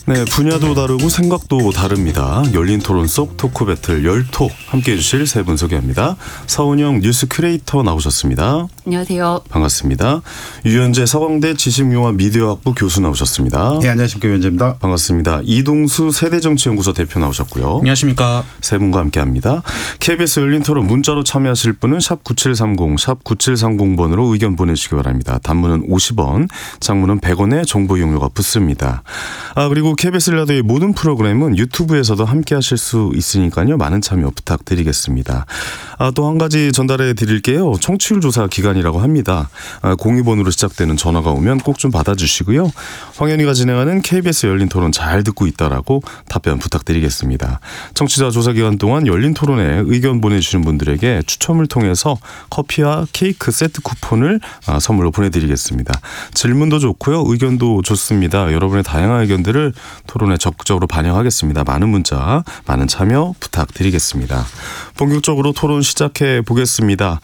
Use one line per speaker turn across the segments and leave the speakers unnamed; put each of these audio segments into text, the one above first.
네, 분야도 다르고 생각도 다릅니다. 열린 토론 속 토크 배틀 열톡 함께해 주실 세 분 소개합니다. 서은영 뉴스 큐레이터 나오셨습니다.
안녕하세요.
반갑습니다. 유현재 서강대 지식용화 미디어학부 교수 나오셨습니다.
네, 안녕하십니까. 유현재입니다.
반갑습니다. 이동수 세대정치연구소 대표 나오셨고요.
안녕하십니까.
세 분과 함께합니다. KBS 열린 토론 문자로 참여하실 분은 샵 9730, 샵 9730번으로 의견 보내주시기 바랍니다. 단문은 50원, 장문은 100원의 정보 이용료가 붙습니다. 그리고 KBS 라디오의 모든 프로그램은 유튜브에서도 함께하실 수 있으니까요. 많은 참여 부탁드리겠습니다. 또 한 가지 전달해 드릴게요. 청취율 조사 기간이라고 합니다. 02번으로 시작되는 전화가 오면 꼭 좀 받아주시고요. 황현희가 진행하는 KBS 열린 토론 잘 듣고 있다라고 답변 부탁드리겠습니다. 청취자 조사 기간 동안 열린 토론에 의견 보내주시는 분들에게 추첨을 통해서 커피와 케이크 세트 쿠폰을 선물로 보내드리겠습니다. 질문도 좋고요. 의견도 좋습니다. 여러분의 다양한 의견들을 토론에 적극적으로 반영하겠습니다. 많은 문자, 많은 참여 부탁드리겠습니다. 본격적으로 토론 시작해 보겠습니다.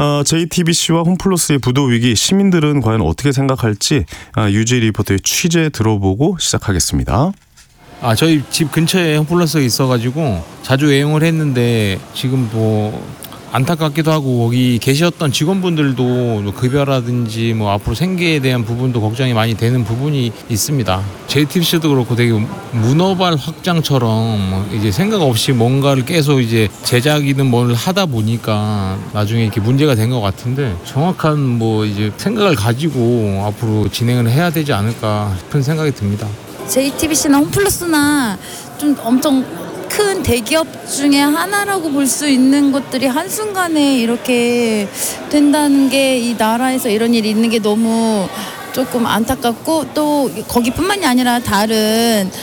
JTBC와 홈플러스의 부도 위기, 시민들은 과연 어떻게 생각할지 유지 리포터의 취재 들어보고 시작하겠습니다.
저희 집 근처에 홈플러스가 있어가지고 자주 애용을 했는데 지금 안타깝기도 하고 거기 계셨던 직원분들도 급여라든지 앞으로 생계에 대한 부분도 걱정이 많이 되는 부분이 있습니다. JTBC도 그렇고 되게 문어발 확장처럼 이제 생각 없이 뭔가를 계속 이제 제작이든 뭘 하다 보니까 나중에 이렇게 문제가 된 것 같은데 정확한 이제 생각을 가지고 앞으로 진행을 해야 되지 않을까 싶은 생각이 듭니다.
JTBC나 홈플러스나 좀 엄청 큰 대기업 중에 하나라고 볼 수 있는 것들이 한순간에 이렇게 된다는 게 이 나라에서 이런 일이 있는 게 너무 조금 안타깝고, 또 거기뿐만이 아니라 다른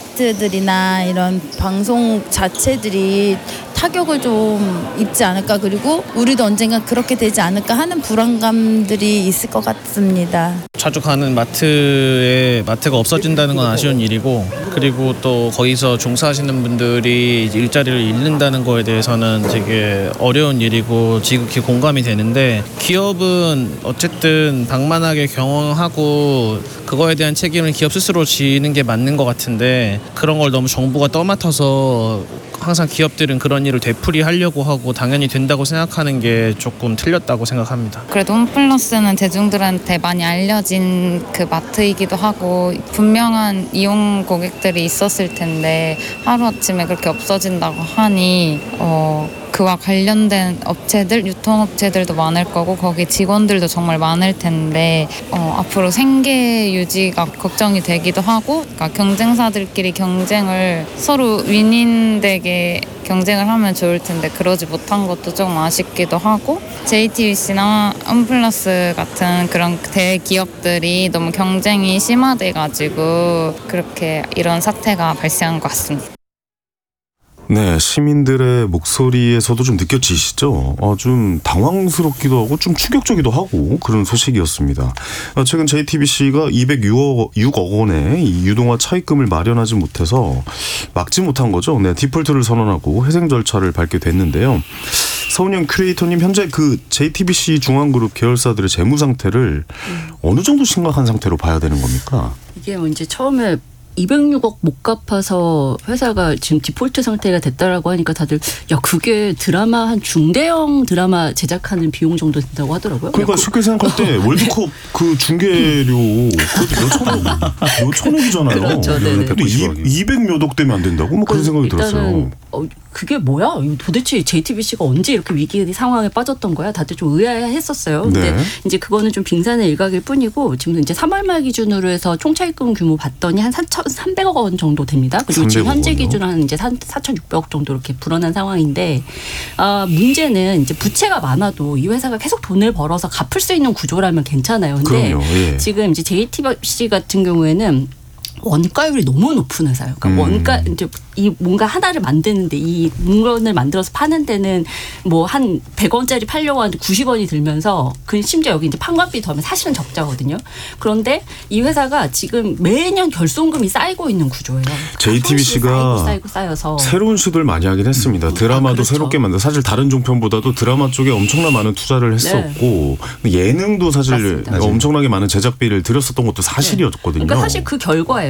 마트들이나 이런 방송 자체들이 타격을 좀 입지 않을까, 그리고 우리도 언젠가 그렇게 되지 않을까 하는 불안감들이 있을 것 같습니다.
자주 가는 마트가 없어진다는 건 아쉬운 일이고, 그리고 또 거기서 종사하시는 분들이 일자리를 잃는다는 거에 대해서는 되게 어려운 일이고 지극히 공감이 되는데, 기업은 어쨌든 방만하게 경영하고 그거에 대한 책임을 기업 스스로 지는 게 맞는 것 같은데, 그런 걸 너무 정부가 떠맡아서 항상 기업들은 그런 일을 되풀이하려고 하고 당연히 된다고 생각하는 게 조금 틀렸다고 생각합니다.
그래도 홈플러스는 대중들한테 많이 알려진 그 마트이기도 하고 분명한 이용 고객들이 있었을 텐데 하루아침에 그렇게 없어진다고 하니 그와 관련된 업체들, 유통업체들도 많을 거고 거기 직원들도 정말 많을 텐데 앞으로 생계 유지가 걱정이 되기도 하고, 그러니까 경쟁사들끼리 경쟁을 서로 윈윈되게 경쟁을 하면 좋을 텐데 그러지 못한 것도 조금 아쉽기도 하고, JTBC나 홈플러스 같은 그런 대기업들이 너무 경쟁이 심화돼가지고 그렇게 이런 사태가 발생한 것 같습니다.
네, 시민들의 목소리에서도 좀 느껴지시죠? 좀 당황스럽기도 하고 좀 충격적이기도 하고 그런 소식이었습니다. 최근 JTBC가 206억 원의 이 유동화 차입금을 마련하지 못해서 막지 못한 거죠. 네, 디폴트를 선언하고 회생 절차를 밟게 됐는데요. 서은영 큐레이터님, 현재 그 JTBC 중앙그룹 계열사들의 재무 상태를 어느 정도 심각한 상태로 봐야 되는 겁니까?
이게 이제 처음에 206억 못 갚아서 회사가 지금 디폴트 상태가 됐다라고 하니까 다들 그게 드라마 한 중대형 드라마 제작하는 비용 정도 된다고 하더라고요.
그러니까 쉽게 생각할 때 월드컵 그 중계료 그것도 몇 천억이잖아요.
그렇죠.
또 200몇억 되면 안 된다고? 그런 생각이 들었어요.
그게 뭐야? 도대체 JTBC가 언제 이렇게 위기 상황에 빠졌던 거야? 다들 좀 의아했었어요. 근데 이제 그거는 좀 빙산의 일각일 뿐이고, 지금 이제 3월 말 기준으로 해서 총차입금 규모 봤더니 한 4,300억 원 정도 됩니다. 그리고 지금 현재 기준으로 한 이제 4,600억 정도 이렇게 불어난 상황인데, 문제는 이제 부채가 많아도 이 회사가 계속 돈을 벌어서 갚을 수 있는 구조라면 괜찮아요. 근데 예. 지금 이제 JTBC 같은 경우에는 원가율이 너무 높은 회사예요. 그러니까 원가 이제 이 뭔가 하나를 만드는데 이 물건을 만들어서 파는 데는 한 100원짜리 팔려고 하는데 90원이 들면서 심지어 여기 이제 판관비 더하면 사실은 적자거든요. 그런데 이 회사가 지금 매년 결손금이 쌓이고 있는 구조예요.
JTBC가
쌓여서
새로운 시도를 많이 하긴 했습니다. 드라마도 그렇죠. 새롭게 만들어 사실 다른 종편보다도 드라마 쪽에 엄청난 많은 투자를 했었고 예능도 사실 맞습니다. 엄청나게 많은 제작비를 들였었던 것도 사실이었거든요.
그러니까 사실 그 결과예요.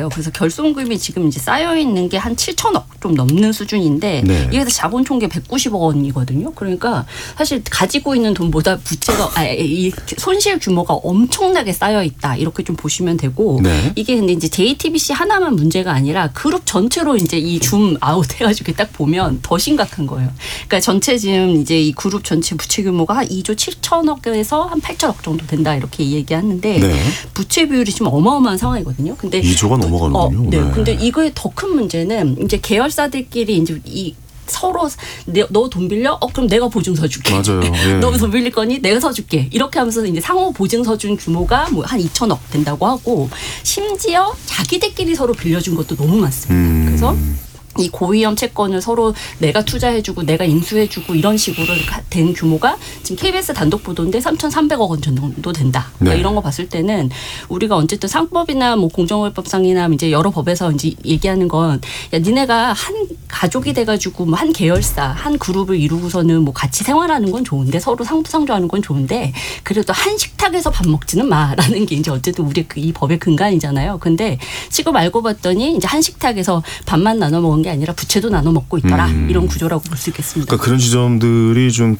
거예요. 그래서 결손금이 지금 이제 쌓여 있는 게 한 7천억 좀 넘는 수준인데
네.
이게 자본 총계 190억 원이거든요. 그러니까 사실 가지고 있는 돈보다 부채가 이 손실 규모가 엄청나게 쌓여 있다. 이렇게 좀 보시면 되고
네.
이게 근데 이제 JTBC 하나만 문제가 아니라 그룹 전체로 이제 이 줌 아웃 해가지고 딱 보면 더 심각한 거예요. 그러니까 전체 지금 이제 이 그룹 전체 부채 규모가 한 2조 7천억에서 한 8천억 정도 된다 이렇게 얘기하는데
네.
부채 비율이 지금 어마어마한 상황이거든요. 근데
2조가 넘어가는군요.
네.
네.
근데 이거의 더 큰 문제는 이제 계열사들끼리 이제 이 서로 너 돈 빌려? 그럼 내가 보증서 줄게.
맞아요. 예.
너 돈 빌릴 거니? 내가 서줄게. 이렇게 하면서 이제 상호 보증서 준 규모가 뭐 한 2천억 된다고 하고 심지어 자기들끼리 서로 빌려준 것도 너무 많습니다. 그래서 이 고위험 채권을 서로 내가 투자해주고 내가 인수해주고 이런 식으로 된 규모가 지금 KBS 단독 보도인데 3,300억 원 정도 된다. 그러니까
네.
이런 거 봤을 때는 우리가 어쨌든 상법이나 뭐 공정거래법상이나 이제 여러 법에서 이제 얘기하는 건 야, 니네가 한 가족이 돼가지고 뭐 한 계열사, 한 그룹을 이루고서는 뭐 같이 생활하는 건 좋은데 서로 상부상조하는 건 좋은데 그래도 한 식탁에서 밥 먹지는 마라는 게 이제 어쨌든 우리 이 법의 근간이잖아요. 근데 지금 알고 봤더니 이제 한 식탁에서 밥만 나눠 먹은 게 아니라 부채도 나눠 먹고 있더라. 이런 구조라고 볼 수 있겠습니다.
그러니까 그런 지점들이 좀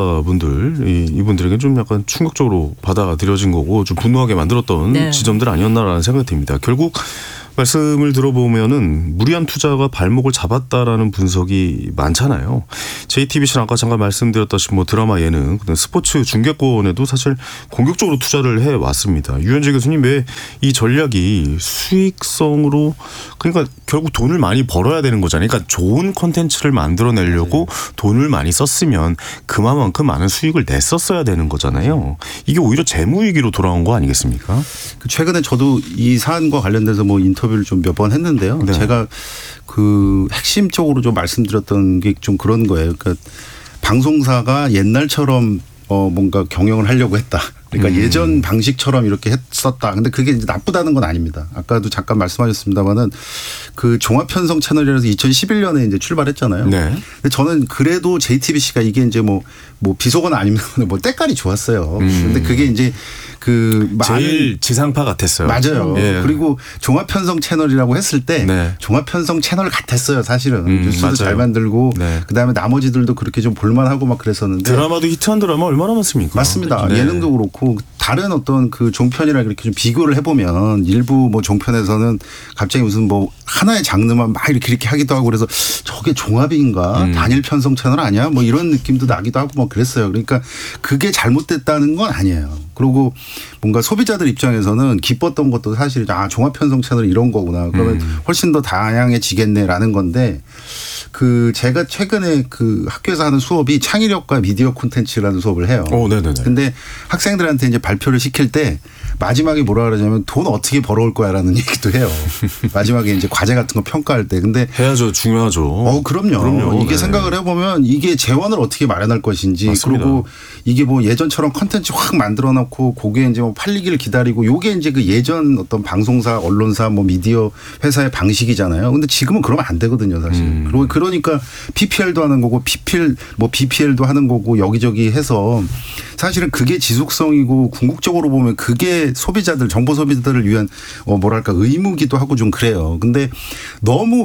투자자분들 이분들에게 좀 약간 충격적으로 받아들여진 거고 좀 분노하게 만들었던
네.
지점들 아니었나라는 생각이 듭니다. 결국 말씀을 들어보면은 무리한 투자가 발목을 잡았다라는 분석이 많잖아요. JTBC는 아까 잠깐 말씀드렸다시피 뭐 드라마 예능, 스포츠 중계권에도 사실 공격적으로 투자를 해왔습니다. 유현재 교수님 왜 이 전략이 수익성으로 그러니까 결국 돈을 많이 벌어야 되는 거잖아요. 그러니까 좋은 콘텐츠를 만들어내려고 돈을 많이 썼으면 그만큼 많은 수익을 냈었어야 되는 거잖아요. 이게 오히려 재무위기로 돌아온 거 아니겠습니까?
최근에 저도 이 사안과 관련돼서 뭐 인터뷰를 좀 몇 번 했는데요.
네.
제가 그 핵심적으로 좀 말씀드렸던 게 좀 그런 거예요. 그러니까 방송사가 옛날처럼 뭔가 경영을 하려고 했다. 그러니까 예전 방식처럼 이렇게 했었다. 근데 그게 이제 나쁘다는 건 아닙니다. 아까도 잠깐 말씀하셨습니다만은 그 종합편성 채널이라서 2011년에 이제 출발했잖아요.
네.
근데 저는 그래도 JTBC가 이게 이제 뭐 비속어는 아니면 뭐 때깔이 좋았어요. 근데 그게 이제 그
제일 지상파 같았어요.
맞아요.
예.
그리고 종합편성 채널이라고 했을 때
네.
종합편성 채널 같았어요. 사실은 뉴스도
맞아요.
잘 만들고
네.
그다음에 나머지들도 그렇게 좀 볼만하고 막 그랬었는데
드라마도 히트한 드라마 얼마나 많습니까?
맞습니다.
네.
예능도 그렇고 다른 어떤 그 종편이랑 이렇게 좀 비교를 해보면 일부 뭐 종편에서는 갑자기 무슨 뭐 하나의 장르만 막 이렇게 하기도 하고 그래서 저게 종합인가 단일 편성 채널 아니야? 뭐 이런 느낌도 나기도 하고 뭐 그랬어요. 그러니까 그게 잘못됐다는 건 아니에요. 그리고 뭔가 소비자들 입장에서는 기뻤던 것도 사실 종합 편성 채널이 이런 거구나. 그러면 훨씬 더 다양해지겠네라는 건데 그 제가 최근에 그 학교에서 하는 수업이 창의력과 미디어 콘텐츠라는 수업을 해요.
네네네.
근데 학생들한테 이제 발표를 시킬 때 마지막에 뭐라 그러냐면 돈 어떻게 벌어올 거야라는 얘기도 해요. 마지막에 이제 과제 같은 거 평가할 때. 근데
해야죠. 중요하죠.
그럼요. 이게
네.
생각을 해보면 이게 재원을 어떻게 마련할 것인지
맞습니다.
그리고 이게 뭐 예전처럼 컨텐츠 확 만들어 놓고 그게 이제 뭐 팔리기를 기다리고 요게 이제 그 예전 어떤 방송사, 언론사, 뭐 미디어 회사의 방식이잖아요. 근데 지금은 그러면 안 되거든요, 사실. 그리고 그러니까 PPL도 하는 거고 BPL도 하는 거고 여기저기 해서 사실은 그게 지속성이고 궁극적으로 보면 그게 소비자들, 정보 소비자들을 위한 뭐랄까 의무기도 하고 좀 그래요. 근데 너무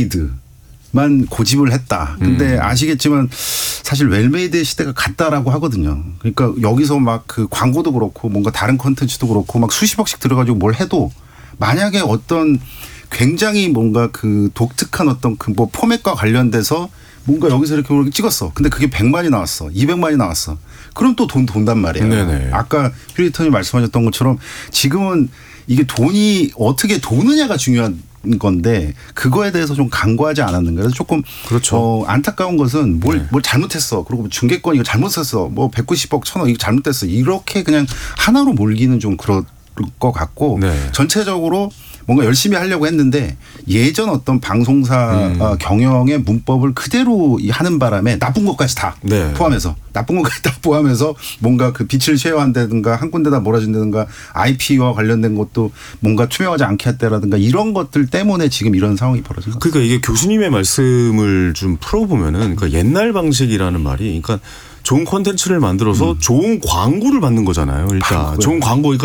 웰메이드만 고집을 했다. 근데 아시겠지만 사실 웰메이드의 시대가 갔다라고 하거든요. 그러니까 여기서 막 그 광고도 그렇고 뭔가 다른 콘텐츠도 그렇고 막 수십억씩 들어가지고 뭘 해도 만약에 어떤 굉장히 뭔가 그 독특한 어떤 그 뭐 포맷과 관련돼서 뭔가 여기서 이렇게 찍었어. 근데 그게 100만이 나왔어. 200만이 나왔어. 그럼 또 돈 돈단 말이에요.
네네.
아까 휴리턴이 말씀하셨던 것처럼 지금은 이게 돈이 어떻게 도느냐가 중요한 건데 그거에 대해서 좀 간과하지 않았는가. 그래서 조금
그렇죠.
안타까운 것은 뭘 잘못했어. 그리고 중개권 이거 잘못했어. 뭐 190억 1000억 이거 잘못됐어. 이렇게 그냥 하나로 몰기는 좀 그럴 것 같고
네.
전체적으로 뭔가 열심히 하려고 했는데 예전 어떤 방송사 경영의 문법을 그대로 하는 바람에 나쁜 것까지 다
네.
포함해서 나쁜 것까지 다 포함해서 뭔가 그 빛을 쉐어한다든가 한 군데다 몰아준다든가 IP와 관련된 것도 뭔가 투명하지 않게 했다라든가 이런 것들 때문에 지금 이런 상황이 벌어진 것 같아요.
그러니까 이게 교수님의 말씀을 좀 풀어보면은 그러니까 옛날 방식이라는 말이 그러니까 좋은 콘텐츠를 만들어서 좋은 광고를 받는 거잖아요. 일단 좋은 광고 그러니까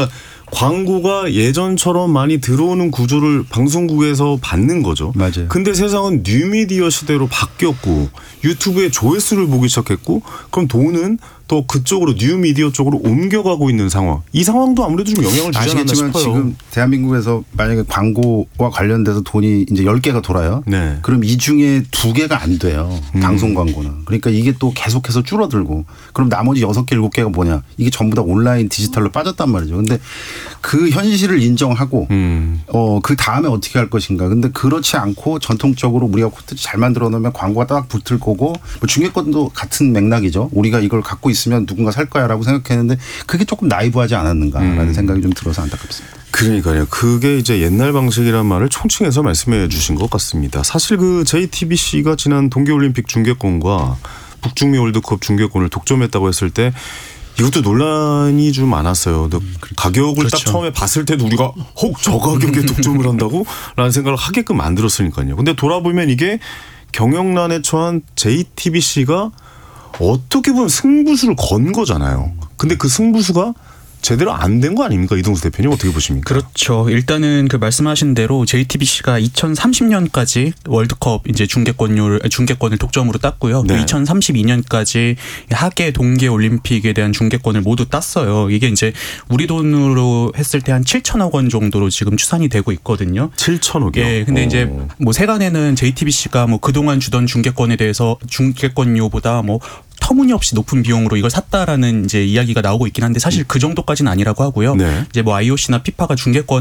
광고가 예전처럼 많이 들어오는 구조를 방송국에서 받는 거죠.
맞아요.
근데 세상은 뉴미디어 시대로 바뀌었고 유튜브의 조회수를 보기 시작했고 그럼 돈은 또 그쪽으로 뉴미디어 쪽으로 옮겨가고 있는 상황. 이 상황도 아무래도 좀 영향을 주지 않았나
아시겠지만
싶어요.
지금 대한민국에서 만약에 광고와 관련돼서 돈이 이제 10개가 돌아요.
네.
그럼 이 중에 2개가 안 돼요. 방송 광고는. 그러니까 이게 또 계속해서 줄어들고 그럼 나머지 6개, 7개가 뭐냐. 이게 전부 다 온라인 디지털로 빠졌단 말이죠. 근데 그 현실을 인정하고 그 다음에 어떻게 할 것인가. 근데 그렇지 않고 전통적으로 우리가 콘텐츠 잘 만들어 놓으면 광고가 딱 붙을 거고 뭐 중개권도 같은 맥락이죠. 우리가 이걸 갖고 있으면 누군가 살 거야라고 생각했는데 그게 조금 나이브하지 않았는가라는 생각이 좀 들어서 안타깝습니다.
그러니까요. 그게 이제 옛날 방식이란 말을 총칭해서 말씀해 주신 것 같습니다. 사실 그 JTBC가 지난 동계올림픽 중계권과 북중미 월드컵 중계권을 독점했다고 했을 때 이것도 논란이 좀 많았어요. 가격을
그렇죠.
딱 처음에 봤을 때도 우리가 혹 저 가격에 독점을 한다고? 라는 생각을 하게끔 만들었으니까요. 근데 돌아보면 이게 경영난에 처한 JTBC가 어떻게 보면 승부수를 건 거잖아요. 근데 그 승부수가 제대로 안 된 거 아닙니까? 이동수 대표님 어떻게 보십니까?
그렇죠. 일단은 그 말씀하신 대로 JTBC가 2030년까지 월드컵 이제 중계권을 독점으로 땄고요.
네.
2032년까지 하계 동계 올림픽에 대한 중계권을 모두 땄어요. 이게 이제 우리 돈으로 했을 때 한 7천억 원 정도로 지금 추산이 되고 있거든요.
7천억이요.
예. 근데 이제 뭐 세간에는 JTBC가 뭐 그동안 주던 중계권에 대해서 중계권료보다 뭐 터무니없이 높은 비용으로 이걸 샀다라는 이제 이야기가 나오고 있긴 한데 사실 그 정도까지는 아니라고 하고요.
네.
이제 뭐 IOC나 피파가 중계권